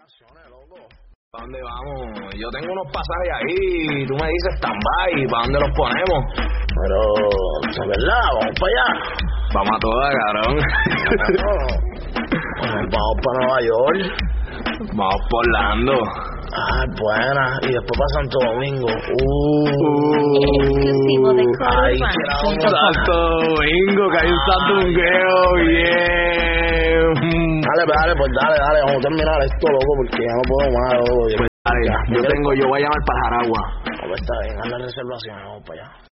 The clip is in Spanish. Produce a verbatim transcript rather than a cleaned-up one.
vacaciones, loco. ¿Para dónde vamos? Yo tengo unos pasajes ahí, tú me dices stand-by, ¿para dónde los ponemos? Pero, ¿es verdad? ¿Vamos para allá? Vamos a todas, cabrón. Bueno, vamos para Nueva York. Vamos por Orlando. Ay, buena. Y después para Santo Domingo. Uh, exclusivo de Ay, Santo Domingo, que hay un santungueo bien. Dale, dale, pues dale, dale. Vamos a terminar esto, loco, porque ya no puedo más, loco. Pues dale, yo tengo, yo voy a llamar para Jaragua. Pues está bien, haz la reservación, vamos para allá.